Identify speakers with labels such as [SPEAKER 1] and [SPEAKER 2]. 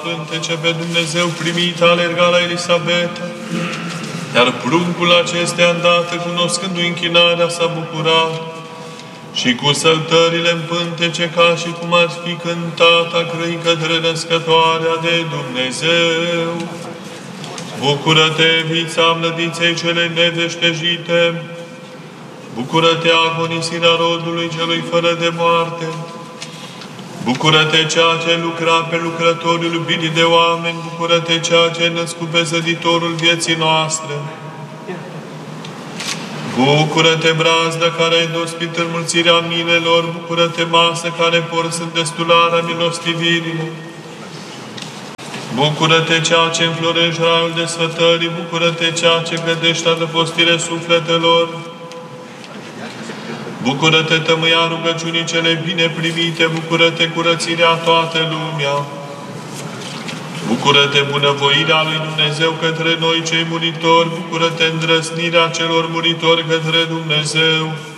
[SPEAKER 1] Pântece pe Dumnezeu primit alerga la Elisabeta, iar pruncul acestea îndată, cunoscându-i închinarea, s-a bucurat și cu săltările în pântece, ca și cum ar fi cântat, a grăit către născătoarea de Dumnezeu. Bucură-te, vița mlădiței cele neveștejite! Bucură-te, agonisirea rodului celui fără de moarte! Bucură-te, ceea ce lucra pe lucrătorul iubirii de oameni! Bucură-te, ceea ce ai născut pe zăditorul vieții noastre! Bucură-te, brazdă care ai dospit înmulțirea minelor! Bucură-te, masă care porți în destularea milostivirii! Bucură-te, ceea ce înflorești raiul desfătării! Bucură-te, ceea ce gădești adăpostire sufletelor! Bucură-te, tămâia rugăciunii cele bine primite! Bucură-te, curățirea toată lumea! Bucură-te, bunăvoirea lui Dumnezeu către noi cei muritori! Bucură-te, îndrăsnirea celor muritori către Dumnezeu!